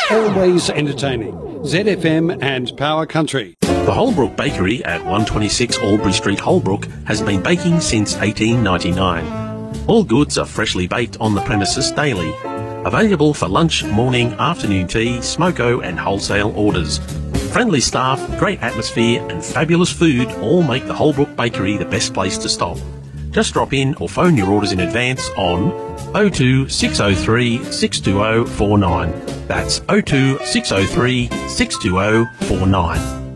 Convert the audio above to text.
Always entertaining. ZFM and Power Country. The Holbrook Bakery at 126 Albury Street, Holbrook, has been baking since 1899. All goods are freshly baked on the premises daily. Available for lunch, morning, afternoon tea, smoko and wholesale orders. Friendly staff, great atmosphere and fabulous food all make the Holbrook Bakery the best place to stop. Just drop in or phone your orders in advance on 02 603 620 49. That's 02 603 620 49.